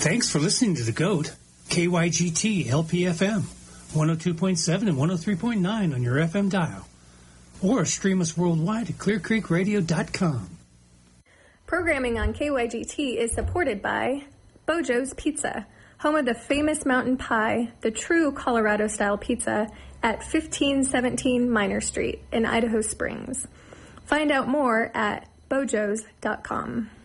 Thanks for listening to The GOAT, KYGT LPFM, 102.7 and 103.9 on your FM dial. Or stream us worldwide at clearcreekradio.com. Programming on KYGT is supported by Bojo's Pizza, home of the famous mountain pie, the true Colorado-style pizza, at 1517 Minor Street in Idaho Springs. Find out more at bojos.com.